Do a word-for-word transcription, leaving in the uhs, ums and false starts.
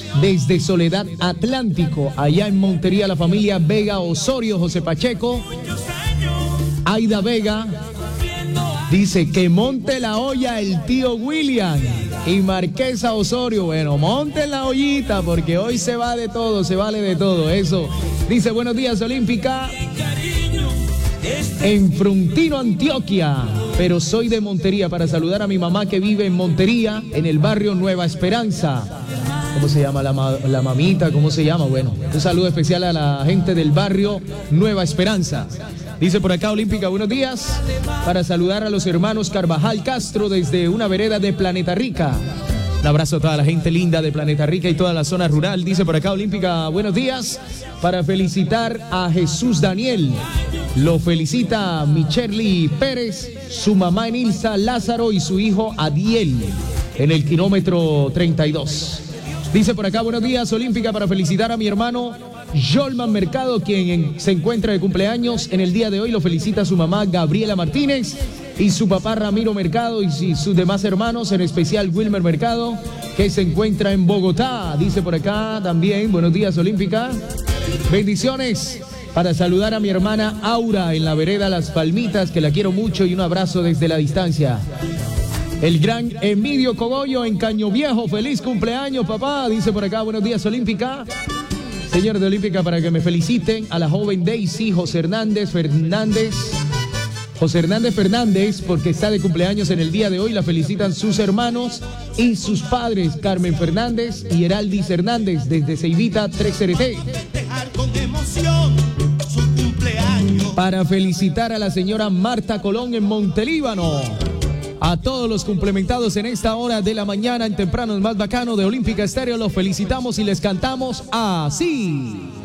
desde Soledad Atlántico, allá en Montería, la familia Vega Osorio, José Pacheco, Aida Vega, dice que monte la olla el tío William y Marquesa Osorio. Bueno, monten la ollita porque hoy se va de todo, se vale de todo, eso. Dice, buenos días, Olímpica, en Frontino, Antioquia, pero soy de Montería, para saludar a mi mamá que vive en Montería, en el barrio Nueva Esperanza. ¿Cómo se llama la, ma la mamita? ¿Cómo se llama? Bueno, un saludo especial a la gente del barrio Nueva Esperanza. Dice por acá, Olímpica, buenos días, para saludar a los hermanos Carvajal Castro desde una vereda de Planeta Rica. Un abrazo a toda la gente linda de Planeta Rica y toda la zona rural. Dice por acá, Olímpica, buenos días, para felicitar a Jesús Daniel. Lo felicita Michelli Pérez, su mamá Enilsa Lázaro y su hijo Adiel en el kilómetro treinta y dos. Dice por acá, buenos días, Olímpica, para felicitar a mi hermano Jolman Mercado, quien en, se encuentra de cumpleaños en el día de hoy. Lo felicita su mamá Gabriela Martínez y su papá Ramiro Mercado y, y sus demás hermanos, en especial Wilmer Mercado, que se encuentra en Bogotá. Dice por acá también, buenos días, Olímpica. Bendiciones para saludar a mi hermana Aura en la vereda Las Palmitas, que la quiero mucho, y un abrazo desde la distancia. El gran Emilio Cogollo en Caño Viejo, feliz cumpleaños, papá. Dice por acá, buenos días, Olímpica. Señor de Olímpica, para que me feliciten a la joven Daisy José Hernández Fernández. José Hernández Fernández, porque está de cumpleaños en el día de hoy. La felicitan sus hermanos y sus padres, Carmen Fernández y Heraldis Hernández, desde Ceibita tres R T. Para felicitar a la señora Marta Colón en Montelíbano. A todos los complementados en esta hora de la mañana, en Temprano el más bacano de Olímpica Estéreo, los felicitamos y les cantamos así.